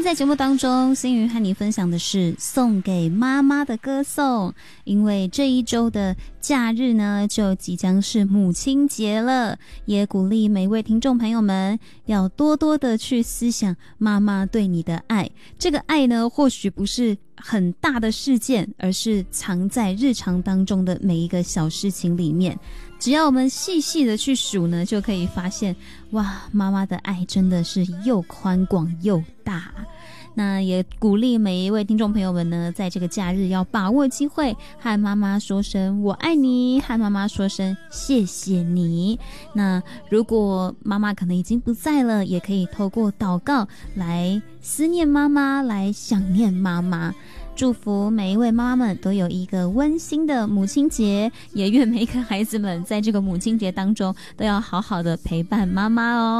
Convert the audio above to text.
天在节目当中，心瑜和你分享的是送给妈妈的歌颂，因为这一周的假日呢，就即将是母亲节了，也鼓励每位听众朋友们要多多的去思想妈妈对你的爱。这个爱呢，或许不是很大的事件，而是藏在日常当中的每一个小事情里面。只要我们细细的去数呢，就可以发现，哇，妈妈的爱真的是又宽广又大。那也鼓励每一位听众朋友们呢，在这个假日要把握机会，和妈妈说声我爱你，和妈妈说声谢谢你。那如果妈妈可能已经不在了，也可以透过祷告来思念妈妈，来想念妈妈。祝福每一位妈妈们都有一个温馨的母亲节，也愿每一个孩子们在这个母亲节当中都要好好的陪伴妈妈哦。